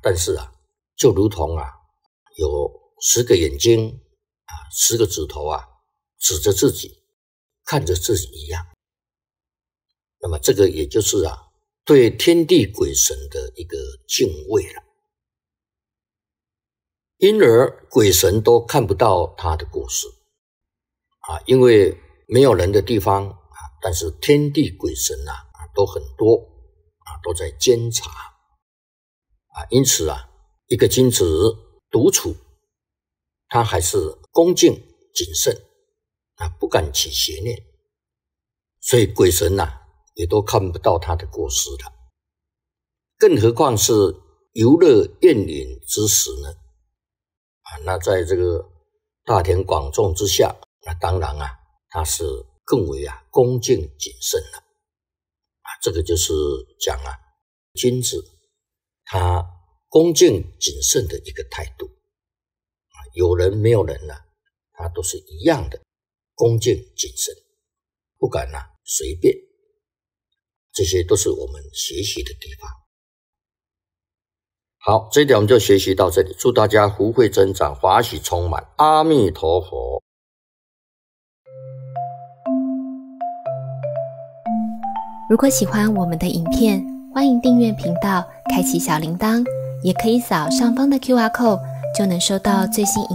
但是就如同有10个眼睛10个指头指着自己看着自己一样。那么这个也就是对天地鬼神的一个敬畏了。因而鬼神都看不到他的过失因为没有人的地方但是天地鬼神都很多都在监察因此一个君子独处，他还是恭敬谨慎不敢起邪念，所以鬼神也都看不到他的过失了。更何况是游乐宴饮之时呢？那在这个大庭广众之下，那当然他是更为恭敬谨慎了。这个就是讲君子他恭敬谨慎的一个态度。有人没有人他都是一样的恭敬谨慎，不敢随便。这些都是我们学习的地方。好，这一点我们就学习到这里，祝大家福慧增长，法喜充满，阿弥陀佛。 如果喜欢我们的影片，欢迎订阅频道，开启小铃铛，也可以扫上方的 QR code，就能收到最新影